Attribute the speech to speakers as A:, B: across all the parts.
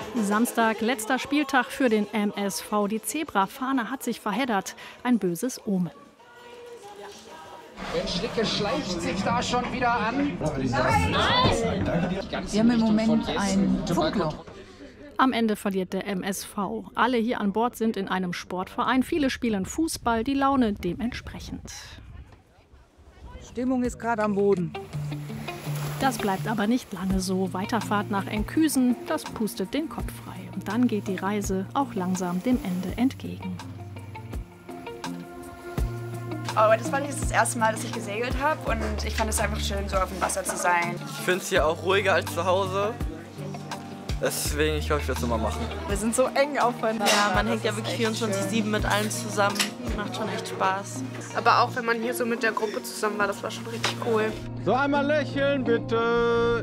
A: Samstag, letzter Spieltag für den MSV. Die Zebrafahne hat sich verheddert. Ein böses Omen.
B: Der Schlicke schleicht sich da schon wieder an.
C: Nein! Wir haben im Moment ein Funkloch.
A: Am Ende verliert der MSV. Alle hier an Bord sind in einem Sportverein. Viele spielen Fußball, die Laune dementsprechend.
D: Stimmung ist gerade am Boden.
A: Das bleibt aber nicht lange so. Weiterfahrt nach Enkhuizen, das pustet den Kopf frei. Und dann geht die Reise auch langsam dem Ende entgegen.
E: Aber das war nicht das erste Mal, dass ich gesegelt habe und ich fand es einfach schön, so auf dem Wasser zu sein.
F: Ich finde es hier auch ruhiger als zu Hause. Deswegen, ich glaube, ich werde es immer machen.
G: Wir sind so eng aufeinander.
H: Ja, man hängt ja wirklich 24/7 mit allen zusammen. Macht schon echt Spaß.
I: Aber auch wenn man hier so mit der Gruppe zusammen war, das war schon richtig cool.
J: So, einmal lächeln, bitte.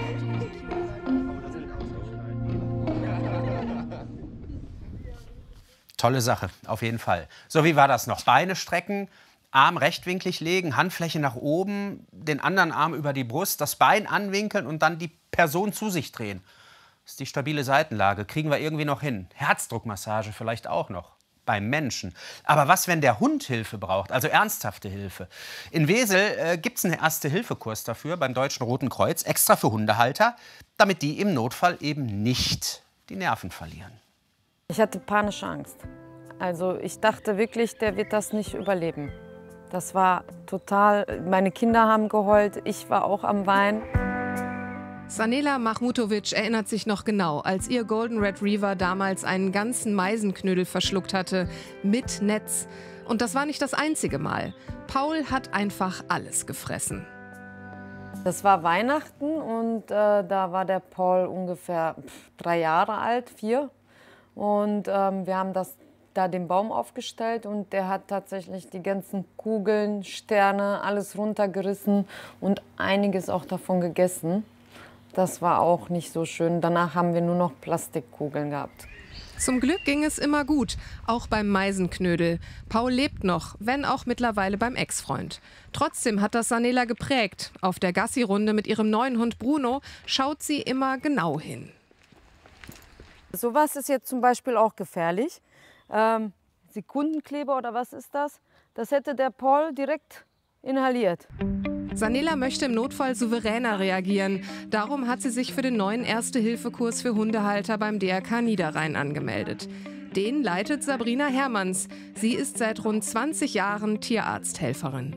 K: Tolle Sache, auf jeden Fall. So, wie war das noch? Beine strecken, Arm rechtwinklig legen, Handfläche nach oben, den anderen Arm über die Brust, das Bein anwinkeln und dann die Person zu sich drehen. Das ist die stabile Seitenlage, kriegen wir irgendwie noch hin. Herzdruckmassage vielleicht auch noch. Beim Menschen. Aber was, wenn der Hund Hilfe braucht, also ernsthafte Hilfe? In Wesel gibt es einen Erste-Hilfe-Kurs dafür beim Deutschen Roten Kreuz, extra für Hundehalter, damit die im Notfall eben nicht die Nerven verlieren.
L: Ich hatte panische Angst. Also ich dachte wirklich, der wird das nicht überleben. Das war total, meine Kinder haben geheult, ich war auch am Weinen.
M: Sanela Mahmutovic erinnert sich noch genau, als ihr Golden Retriever damals einen ganzen Meisenknödel verschluckt hatte, mit Netz. Und das war nicht das einzige Mal. Paul hat einfach alles gefressen.
L: Das war Weihnachten und da war der Paul ungefähr 3 Jahre alt, 4. Und wir haben da den Baum aufgestellt und der hat tatsächlich die ganzen Kugeln, Sterne, alles runtergerissen und einiges auch davon gegessen. Das war auch nicht so schön. Danach haben wir nur noch Plastikkugeln gehabt.
M: Zum Glück ging es immer gut, auch beim Meisenknödel. Paul lebt noch, wenn auch mittlerweile beim Ex-Freund. Trotzdem hat das Sanela geprägt. Auf der Gassi-Runde mit ihrem neuen Hund Bruno schaut sie immer genau hin.
L: Sowas ist jetzt zum Beispiel auch gefährlich. Sekundenkleber oder was ist das? Das hätte der Paul direkt inhaliert.
M: Sanela möchte im Notfall souveräner reagieren. Darum hat sie sich für den neuen Erste-Hilfe-Kurs für Hundehalter beim DRK Niederrhein angemeldet. Den leitet Sabrina Hermanns. Sie ist seit rund 20 Jahren Tierarzthelferin.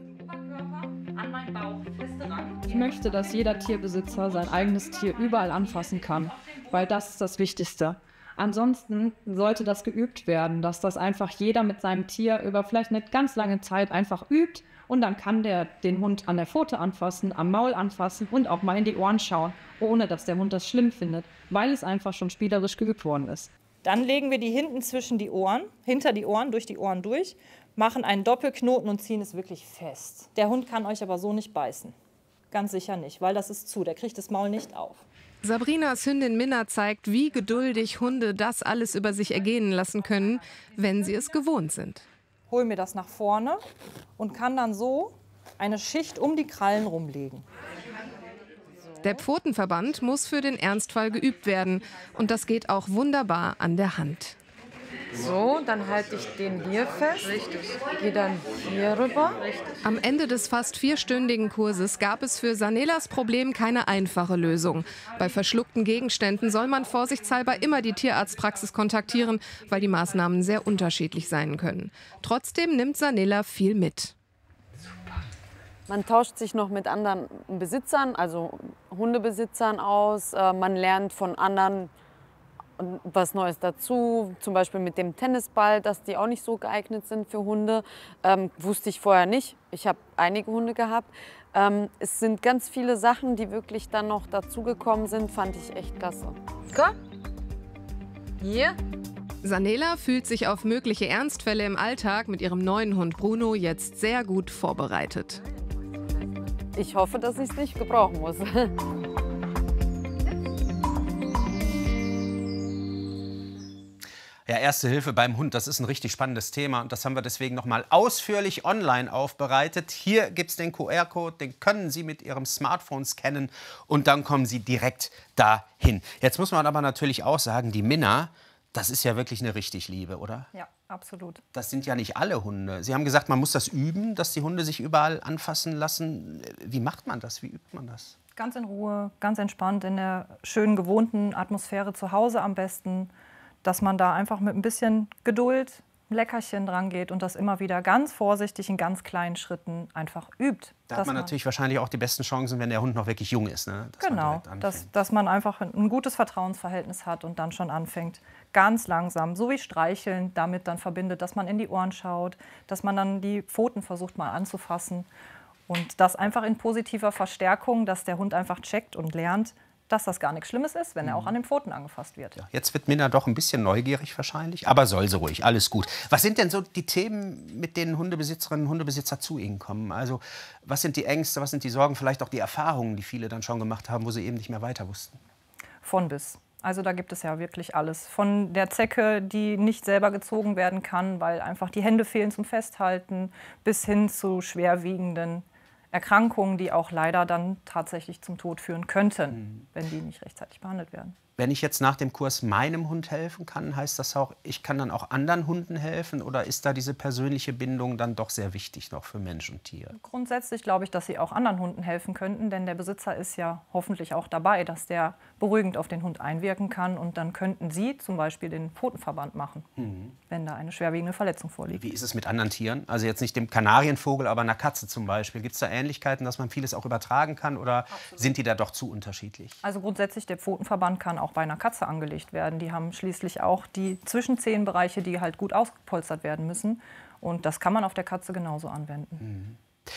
N: Ich möchte, dass jeder Tierbesitzer sein eigenes Tier überall anfassen kann, weil das ist das Wichtigste. Ansonsten sollte das geübt werden, dass das einfach jeder mit seinem Tier über vielleicht eine ganz lange Zeit einfach übt. Und dann kann der den Hund an der Pfote anfassen, am Maul anfassen und auch mal in die Ohren schauen, ohne dass der Hund das schlimm findet, weil es einfach schon spielerisch geübt worden ist.
G: Dann legen wir die hinten zwischen die Ohren, hinter die Ohren, durch die Ohren durch, machen einen Doppelknoten und ziehen es wirklich fest. Der Hund kann euch aber so nicht beißen. Ganz sicher nicht, weil das ist zu, der kriegt das Maul nicht auf.
M: Sabrinas Hündin Minna zeigt, wie geduldig Hunde das alles über sich ergehen lassen können, wenn sie es gewohnt sind.
G: Hol mir das nach vorne und kann dann so eine Schicht um die Krallen rumlegen.
M: Der Pfotenverband muss für den Ernstfall geübt werden. Und das geht auch wunderbar an der Hand.
L: So, dann halte ich den hier fest. Richtig. Gehe dann hier rüber. Richtig.
M: Am Ende des fast 4-stündigen Kurses gab es für Sanelas Problem keine einfache Lösung. Bei verschluckten Gegenständen soll man vorsichtshalber immer die Tierarztpraxis kontaktieren, weil die Maßnahmen sehr unterschiedlich sein können. Trotzdem nimmt Sanela viel mit.
L: Man tauscht sich noch mit anderen Besitzern, also Hundebesitzern aus. Man lernt von anderen was Neues dazu, zum Beispiel mit dem Tennisball, dass die auch nicht so geeignet sind für Hunde. Wusste ich vorher nicht. Ich habe einige Hunde gehabt. Es sind ganz viele Sachen, die wirklich dann noch dazugekommen sind, fand ich echt klasse. Komm, hier.
M: Sanela fühlt sich auf mögliche Ernstfälle im Alltag mit ihrem neuen Hund Bruno jetzt sehr gut vorbereitet.
L: Ich hoffe, dass ich es nicht gebrauchen muss.
K: Ja, Erste Hilfe beim Hund, das ist ein richtig spannendes Thema und das haben wir deswegen noch mal ausführlich online aufbereitet. Hier gibt es den QR-Code, den können Sie mit Ihrem Smartphone scannen und dann kommen Sie direkt dahin. Jetzt muss man aber natürlich auch sagen, die Minna, das ist ja wirklich eine richtig Liebe, oder?
G: Ja, absolut.
K: Das sind ja nicht alle Hunde. Sie haben gesagt, man muss das üben, dass die Hunde sich überall anfassen lassen. Wie macht man das? Wie übt man das?
G: Ganz in Ruhe, ganz entspannt, in der schönen, gewohnten Atmosphäre zu Hause am besten. Dass man da einfach mit ein bisschen Geduld, ein Leckerchen dran geht und das immer wieder ganz vorsichtig in ganz kleinen Schritten einfach übt.
K: Da hat man natürlich wahrscheinlich auch die besten Chancen, wenn der Hund noch wirklich jung ist. Ne?
G: Genau, dass man einfach ein gutes Vertrauensverhältnis hat und dann schon anfängt, ganz langsam, so wie Streicheln, damit dann verbindet, dass man in die Ohren schaut, dass man dann die Pfoten versucht mal anzufassen. Und das einfach in positiver Verstärkung, dass der Hund einfach checkt und lernt, dass das gar nichts Schlimmes ist, wenn er auch an den Pfoten angefasst wird.
K: Ja, jetzt wird Minna doch ein bisschen neugierig wahrscheinlich, aber soll sie ruhig, alles gut. Was sind denn so die Themen, mit denen Hundebesitzerinnen und Hundebesitzer zu Ihnen kommen? Also was sind die Ängste, was sind die Sorgen, vielleicht auch die Erfahrungen, die viele dann schon gemacht haben, wo sie eben nicht mehr weiter wussten?
G: Von bis. Also da gibt es ja wirklich alles. Von der Zecke, die nicht selber gezogen werden kann, weil einfach die Hände fehlen zum Festhalten, bis hin zu schwerwiegenden Erkrankungen, die auch leider dann tatsächlich zum Tod führen könnten, wenn die nicht rechtzeitig behandelt werden.
K: Wenn ich jetzt nach dem Kurs meinem Hund helfen kann, heißt das auch, ich kann dann auch anderen Hunden helfen? Oder ist da diese persönliche Bindung dann doch sehr wichtig noch für Mensch und Tier?
G: Grundsätzlich glaube ich, dass Sie auch anderen Hunden helfen könnten, denn der Besitzer ist ja hoffentlich auch dabei, dass der beruhigend auf den Hund einwirken kann. Und dann könnten Sie zum Beispiel den Pfotenverband machen, wenn da eine schwerwiegende Verletzung vorliegt.
K: Wie ist es mit anderen Tieren? Also jetzt nicht dem Kanarienvogel, aber einer Katze zum Beispiel. Gibt es da Ähnlichkeiten, dass man vieles auch übertragen kann? Oder sind die da doch zu unterschiedlich?
G: Also grundsätzlich, der Pfotenverband kann auch bei einer Katze angelegt werden. Die haben schließlich auch die Zwischenzehenbereiche, die halt gut ausgepolstert werden müssen. Und das kann man auf der Katze genauso anwenden.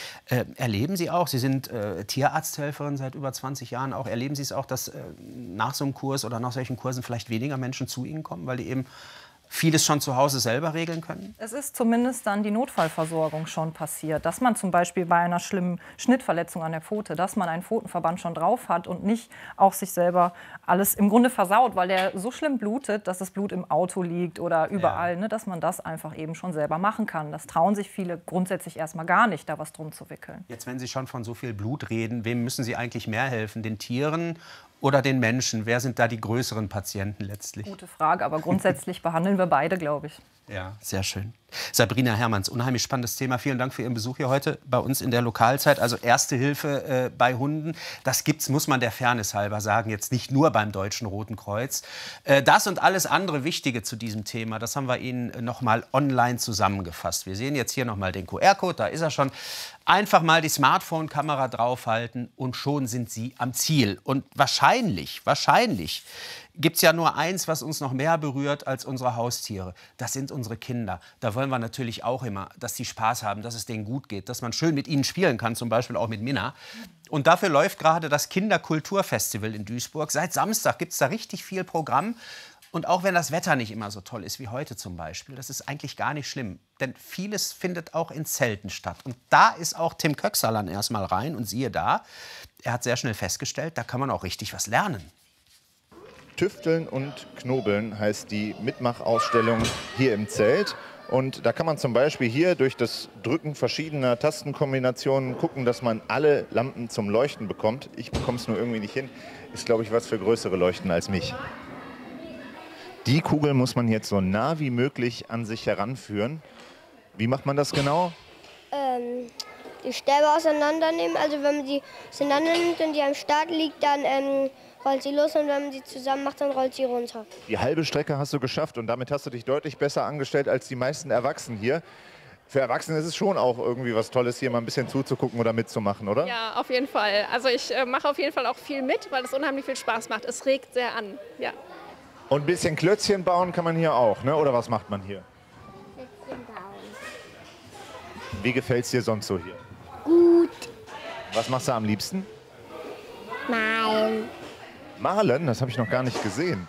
K: Erleben Sie auch, Sie sind Tierarzthelferin seit über 20 Jahren auch, erleben Sie es auch, dass nach so einem Kurs oder nach solchen Kursen vielleicht weniger Menschen zu Ihnen kommen, weil die eben vieles schon zu Hause selber regeln können?
G: Es ist zumindest dann die Notfallversorgung schon passiert, dass man zum Beispiel bei einer schlimmen Schnittverletzung an der Pfote, dass man einen Pfotenverband schon drauf hat und nicht auch sich selber alles im Grunde versaut, weil der so schlimm blutet, dass das Blut im Auto liegt oder überall, ne, dass man das einfach eben schon selber machen kann. Das trauen sich viele grundsätzlich erstmal gar nicht, da was drum zu wickeln.
K: Jetzt, wenn Sie schon von so viel Blut reden, wem müssen Sie eigentlich mehr helfen? Den Tieren oder den Menschen? Wer sind da die größeren Patienten letztlich?
G: Gute Frage, aber grundsätzlich behandeln wir beide, glaube ich.
K: Ja, sehr schön. Sabrina Hermanns, unheimlich spannendes Thema. Vielen Dank für Ihren Besuch hier heute bei uns in der Lokalzeit. Also Erste Hilfe bei Hunden, das gibt's, muss man der Fairness halber sagen, jetzt nicht nur beim Deutschen Roten Kreuz. Das und alles andere Wichtige zu diesem Thema, das haben wir Ihnen noch mal online zusammengefasst. Wir sehen jetzt hier noch mal den QR-Code, da ist er schon. Einfach mal die Smartphone-Kamera draufhalten und schon sind Sie am Ziel. Und wahrscheinlich gibt es ja nur eins, was uns noch mehr berührt als unsere Haustiere. Das sind unsere Kinder. Da wollen wir natürlich auch immer, dass die Spaß haben, dass es denen gut geht, dass man schön mit ihnen spielen kann, zum Beispiel auch mit Minna. Und dafür läuft gerade das Kinderkulturfestival in Duisburg. Seit Samstag gibt es da richtig viel Programm. Und auch wenn das Wetter nicht immer so toll ist wie heute zum Beispiel, das ist eigentlich gar nicht schlimm. Denn vieles findet auch in Zelten statt. Und da ist auch Tim Köxalern erstmal rein und siehe da, er hat sehr schnell festgestellt, da kann man auch richtig was lernen.
D: Tüfteln und Knobeln heißt die Mitmachausstellung hier im Zelt. Und da kann man zum Beispiel hier durch das Drücken verschiedener Tastenkombinationen gucken, dass man alle Lampen zum Leuchten bekommt. Ich bekomme es nur irgendwie nicht hin. Ist, glaube ich, was für größere Leuchten als mich. Die Kugel muss man jetzt so nah wie möglich an sich heranführen. Wie macht man das genau?
O: Die Stäbe auseinandernehmen. Also wenn man die auseinander nimmt und die am Start liegt, dann rollt sie los und wenn man sie zusammen macht, dann rollt sie runter.
D: Die halbe Strecke hast du geschafft und damit hast du dich deutlich besser angestellt als die meisten Erwachsenen hier. Für Erwachsene ist es schon auch irgendwie was Tolles, hier mal ein bisschen zuzugucken oder mitzumachen, oder?
P: Ja, auf jeden Fall. Also ich mache auf jeden Fall auch viel mit, weil es unheimlich viel Spaß macht. Es regt sehr an, ja.
D: Und ein bisschen Klötzchen bauen kann man hier auch, ne? Oder was macht man hier?
O: Klötzchen bauen.
D: Wie gefällt es dir sonst so hier?
O: Gut.
D: Was machst du am liebsten?
O: Malen.
D: Malen? Das habe ich noch gar nicht gesehen.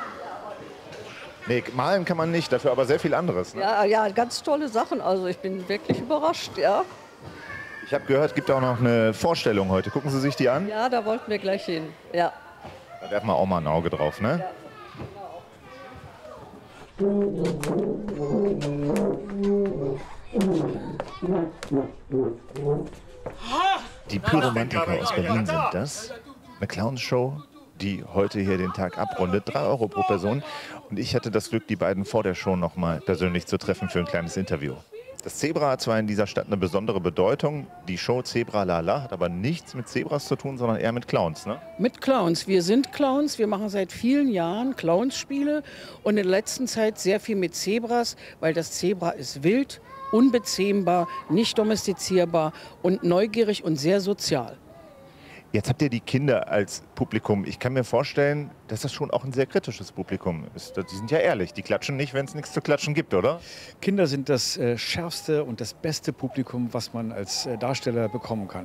D: Nee, malen kann man nicht, dafür aber sehr viel anderes. Ne?
Q: Ja, ganz tolle Sachen. Also ich bin wirklich überrascht, ja.
D: Ich habe gehört, es gibt auch noch eine Vorstellung heute. Gucken Sie sich die an?
Q: Ja, da wollten wir gleich hin, ja.
D: Da werfen wir auch mal ein Auge drauf, ne? Ja. Die Pyromantiker aus Berlin sind das. Eine Clownshow, die heute hier den Tag abrundet. 3 Euro pro Person. Und ich hatte das Glück, die beiden vor der Show noch mal persönlich zu treffen für ein kleines Interview. Das Zebra hat zwar in dieser Stadt eine besondere Bedeutung. Die Show Zebra Lala hat aber nichts mit Zebras zu tun, sondern eher mit Clowns, ne?
R: Mit Clowns. Wir sind Clowns. Wir machen seit vielen Jahren Clownsspiele und in der letzten Zeit sehr viel mit Zebras, weil das Zebra ist wild, unbezähmbar, nicht domestizierbar und neugierig und sehr sozial.
D: Jetzt habt ihr die Kinder als Publikum. Ich kann mir vorstellen, dass das schon auch ein sehr kritisches Publikum ist. Die sind ja ehrlich, die klatschen nicht, wenn es nichts zu klatschen gibt, oder?
S: Kinder sind das schärfste und das beste Publikum, was man als Darsteller bekommen kann.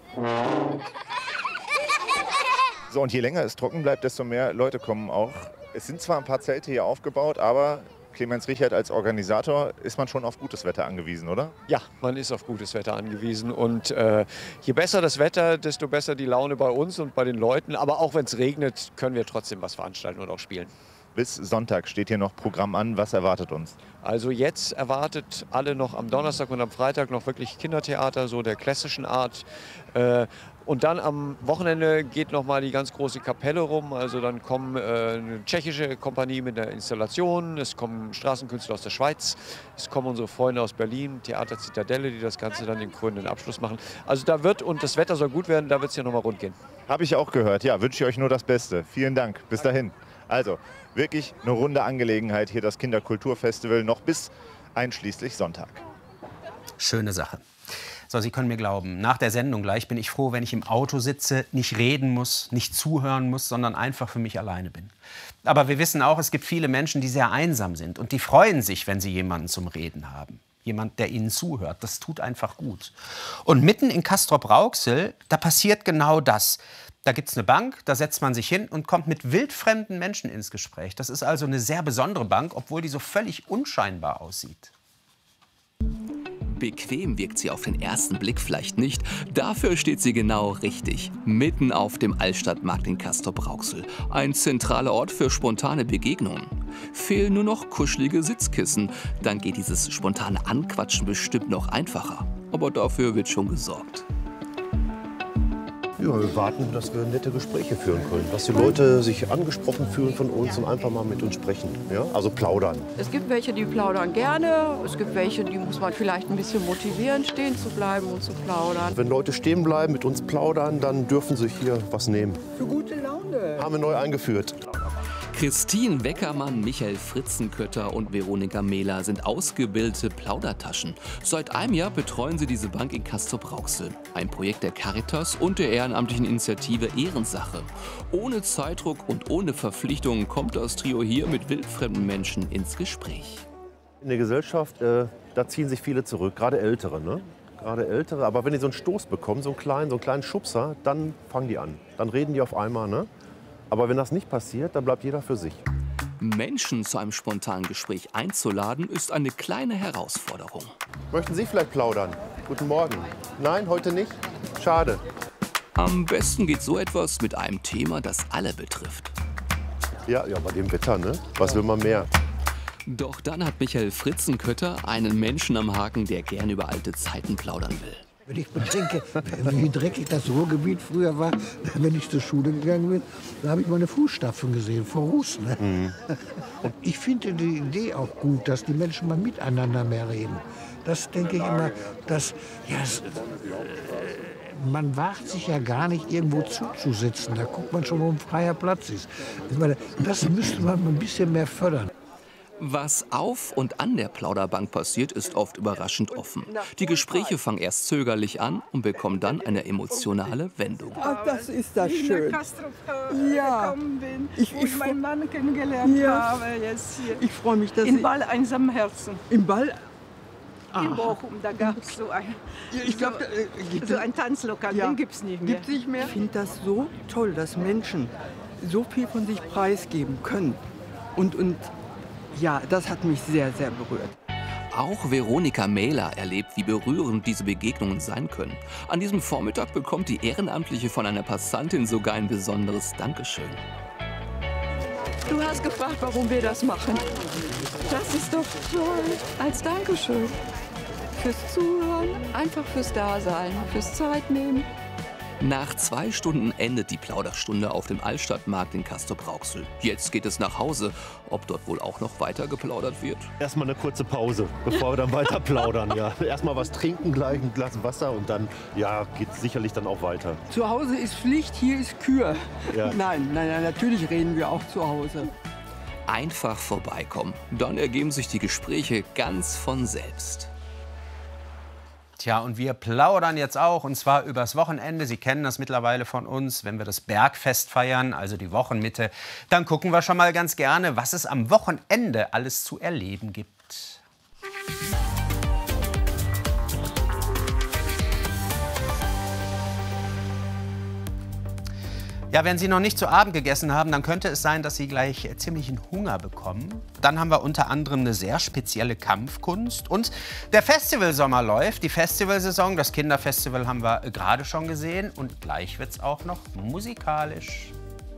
D: So, und je länger es trocken bleibt, desto mehr Leute kommen auch. Es sind zwar ein paar Zelte hier aufgebaut, aber Clemens Richert, als Organisator ist man schon auf gutes Wetter angewiesen, oder?
T: Ja, man ist auf gutes Wetter angewiesen. Und je besser das Wetter, desto besser die Laune bei uns und bei den Leuten. Aber auch wenn es regnet, können wir trotzdem was veranstalten und auch spielen.
D: Bis Sonntag steht hier noch Programm an. Was erwartet uns?
T: Also jetzt erwartet alle noch am Donnerstag und am Freitag noch wirklich Kindertheater, so der klassischen Art. Und dann am Wochenende geht noch mal die ganz große Kapelle rum. Also dann kommen eine tschechische Kompanie mit der Installation, es kommen Straßenkünstler aus der Schweiz, es kommen unsere Freunde aus Berlin, Theater Zitadelle, die das Ganze dann den krönenden Abschluss machen. Also da wird, und das Wetter soll gut werden, da wird es hier noch mal rund gehen.
D: Habe ich auch gehört. Ja, wünsche ich euch nur das Beste. Vielen Dank. Bis dahin. Also wirklich eine runde Angelegenheit hier, das Kinderkulturfestival, noch bis einschließlich Sonntag.
K: Schöne Sache. So, Sie können mir glauben, nach der Sendung gleich bin ich froh, wenn ich im Auto sitze, nicht reden muss, nicht zuhören muss, sondern einfach für mich alleine bin. Aber wir wissen auch, es gibt viele Menschen, die sehr einsam sind und die freuen sich, wenn sie jemanden zum Reden haben. Jemand, der ihnen zuhört. Das tut einfach gut. Und mitten in Castrop-Rauxel, da passiert genau das. Da gibt es eine Bank, da setzt man sich hin und kommt mit wildfremden Menschen ins Gespräch. Das ist also eine sehr besondere Bank, obwohl die so völlig unscheinbar aussieht.
U: Bequem wirkt sie auf den ersten Blick vielleicht nicht. Dafür steht sie genau richtig. Mitten auf dem Altstadtmarkt in Castrop-Rauxel. Ein zentraler Ort für spontane Begegnungen. Fehlen nur noch kuschelige Sitzkissen. Dann geht dieses spontane Anquatschen bestimmt noch einfacher. Aber dafür wird schon gesorgt.
V: Ja, wir warten, dass wir nette Gespräche führen können. Dass die Leute sich angesprochen fühlen von uns und einfach mal mit uns sprechen. Ja? Also plaudern.
W: Es gibt welche, die plaudern gerne. Es gibt welche, die muss man vielleicht ein bisschen motivieren, stehen zu bleiben und zu plaudern.
V: Wenn Leute stehen bleiben, mit uns plaudern, dann dürfen sie hier was nehmen.
W: Für gute Laune.
V: Haben wir neu eingeführt.
U: Christine Weckermann, Michael Fritzenkötter und Veronika Mehler sind ausgebildete Plaudertaschen. Seit einem Jahr betreuen sie diese Bank in Castrop-Rauxel. Ein Projekt der Caritas und der ehrenamtlichen Initiative Ehrensache. Ohne Zeitdruck und ohne Verpflichtungen kommt das Trio hier mit wildfremden Menschen ins Gespräch.
V: In der Gesellschaft, da ziehen sich viele zurück, gerade Ältere, ne? Gerade Ältere. Aber wenn die so einen Stoß bekommen, so einen kleinen Schubser, dann fangen die an. Dann reden die auf einmal, ne? Aber wenn das nicht passiert, dann bleibt jeder für sich.
U: Menschen zu einem spontanen Gespräch einzuladen, ist eine kleine Herausforderung.
V: Möchten Sie vielleicht plaudern? Guten Morgen. Nein, heute nicht? Schade.
U: Am besten geht so etwas mit einem Thema, das alle betrifft.
V: Ja, bei dem Wetter, ne? Was will man mehr?
U: Doch dann hat Michael Fritzenkötter einen Menschen am Haken, der gern über alte Zeiten plaudern will.
X: Wenn ich bedenke, wie dreckig das Ruhrgebiet früher war, wenn ich zur Schule gegangen bin, da habe ich meine Fußstapfen gesehen, vor Ruß. Ne? Mhm. Und ich finde die Idee auch gut, dass die Menschen mal miteinander mehr reden. Das denke ich immer, dass man wagt sich ja gar nicht irgendwo zuzusitzen. Da guckt man schon, wo ein freier Platz ist. Ich meine, das müsste man ein bisschen mehr fördern.
U: Was auf und an der Plauderbank passiert, ist oft überraschend offen. Die Gespräche fangen erst zögerlich an und bekommen dann eine emotionale Wendung.
W: Ach, das ist das schön. Ja,
Y: gekommen bin und meinen Mann kennengelernt habe. Jetzt hier.
W: Ich freue mich, dass
Y: in Ball einsam Herzen.
W: Im Ball?
Y: In Bochum, da gab es so ein Tanzlokal, den gibt es nicht mehr.
W: Gibt's nicht mehr? Ich finde das so toll, dass Menschen so viel von sich preisgeben können. Und ja, das hat mich sehr, sehr berührt.
U: Auch Veronika Mehler erlebt, wie berührend diese Begegnungen sein können. An diesem Vormittag bekommt die Ehrenamtliche von einer Passantin sogar ein besonderes Dankeschön.
Q: Du hast gefragt, warum wir das machen. Das ist doch toll. Als Dankeschön. Fürs Zuhören, einfach fürs Dasein, fürs Zeitnehmen.
U: Nach 2 Stunden endet die Plauderstunde auf dem Altstadtmarkt in Castrop-Rauxel. Jetzt geht es nach Hause. Ob dort wohl auch noch weiter geplaudert wird?
V: Erstmal eine kurze Pause, bevor wir dann weiter plaudern. Ja. Erstmal was trinken, gleich ein Glas Wasser und dann geht es sicherlich dann auch weiter.
W: Zu Hause ist Pflicht, hier ist Kür.
V: Ja.
W: Nein, natürlich reden wir auch zu Hause.
U: Einfach vorbeikommen. Dann ergeben sich die Gespräche ganz von selbst.
K: Tja, und wir plaudern jetzt auch, und zwar übers Wochenende. Sie kennen das mittlerweile von uns, wenn wir das Bergfest feiern, also die Wochenmitte. Dann gucken wir schon mal ganz gerne, was es am Wochenende alles zu erleben gibt. Ja, wenn Sie noch nicht zu Abend gegessen haben, dann könnte es sein, dass Sie gleich ziemlichen Hunger bekommen. Dann haben wir unter anderem eine sehr spezielle Kampfkunst. Und der Festivalsommer läuft, die Festivalsaison. Das Kinderfestival haben wir gerade schon gesehen. Und gleich wird es auch noch musikalisch.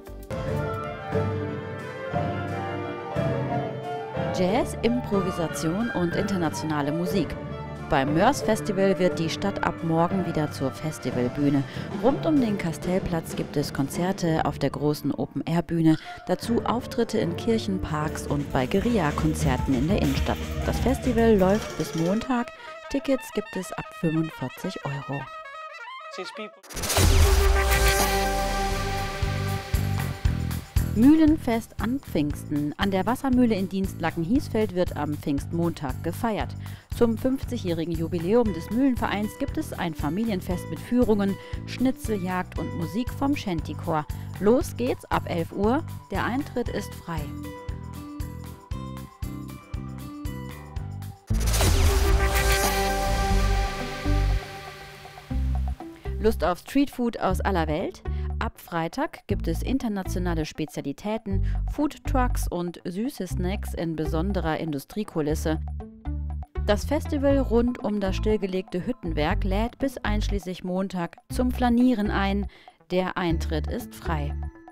A: Jazz, Improvisation und internationale Musik. Beim Mörs Festival wird die Stadt ab morgen wieder zur Festivalbühne. Rund um den Kastellplatz gibt es Konzerte auf der großen Open-Air-Bühne, dazu Auftritte in Kirchen, Parks und bei Guerilla-Konzerten in der Innenstadt. Das Festival läuft bis Montag. Tickets gibt es ab 45 €. Mühlenfest an Pfingsten. An der Wassermühle in Dienstlaken-Hiesfeld wird am Pfingstmontag gefeiert. Zum 50-jährigen Jubiläum des Mühlenvereins gibt es ein Familienfest mit Führungen, Schnitzeljagd und Musik vom Shantychor. Los geht's ab 11 Uhr. Der Eintritt ist frei. Lust auf Streetfood aus aller Welt? Ab Freitag gibt es internationale Spezialitäten, Foodtrucks und süße Snacks in besonderer Industriekulisse. Das Festival rund um das stillgelegte Hüttenwerk lädt bis einschließlich Montag zum Flanieren ein. Der Eintritt ist frei.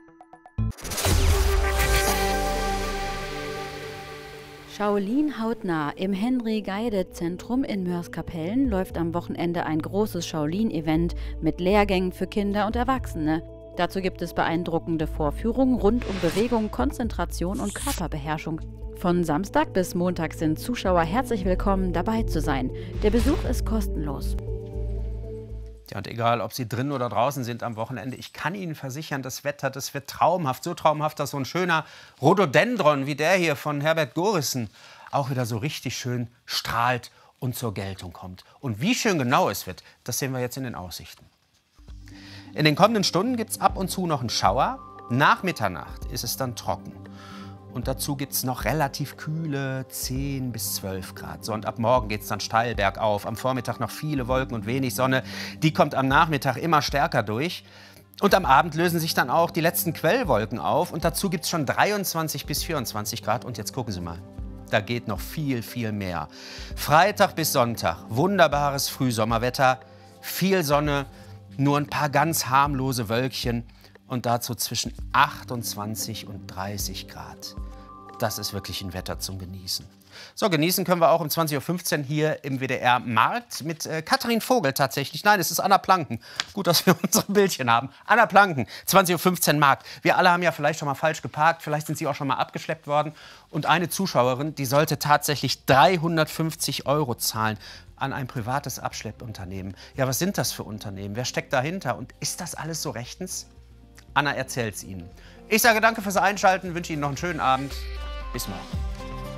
A: Shaolin hautnah. Im Henry-Geide-Zentrum in Mörs-Kapellen läuft am Wochenende ein großes Shaolin-Event mit Lehrgängen für Kinder und Erwachsene. Dazu gibt es beeindruckende Vorführungen rund um Bewegung, Konzentration und Körperbeherrschung. Von Samstag bis Montag sind Zuschauer herzlich willkommen, dabei zu sein. Der Besuch ist kostenlos.
K: Ja, und egal, ob Sie drinnen oder draußen sind am Wochenende, ich kann Ihnen versichern, das Wetter, das wird traumhaft. So traumhaft, dass so ein schöner Rhododendron wie der hier von Herbert Gorissen auch wieder so richtig schön strahlt und zur Geltung kommt. Und wie schön genau es wird, das sehen wir jetzt in den Aussichten. In den kommenden Stunden gibt es ab und zu noch einen Schauer. Nach Mitternacht ist es dann trocken. Und dazu gibt es noch relativ kühle 10 bis 12 Grad. So, und ab morgen geht es dann steil bergauf. Am Vormittag noch viele Wolken und wenig Sonne. Die kommt am Nachmittag immer stärker durch. Und am Abend lösen sich dann auch die letzten Quellwolken auf. Und dazu gibt es schon 23 bis 24 Grad. Und jetzt gucken Sie mal. Da geht noch viel, viel mehr. Freitag bis Sonntag, wunderbares Frühsommerwetter, viel Sonne, nur ein paar ganz harmlose Wölkchen und dazu zwischen 28 und 30 Grad. Das ist wirklich ein Wetter zum Genießen. So, genießen können wir auch um 20:15 Uhr hier im WDR Markt mit Katharin Vogel tatsächlich. Nein, es ist Anna Planken. Gut, dass wir unsere Bildchen haben. Anna Planken, 20:15 Uhr Markt. Wir alle haben ja vielleicht schon mal falsch geparkt, vielleicht sind Sie auch schon mal abgeschleppt worden. Und eine Zuschauerin, die sollte tatsächlich 350 € zahlen an ein privates Abschleppunternehmen. Ja, was sind das für Unternehmen? Wer steckt dahinter? Und ist das alles so rechtens? Anna erzählt's Ihnen. Ich sage danke fürs Einschalten, wünsche Ihnen noch einen schönen Abend. Bis morgen.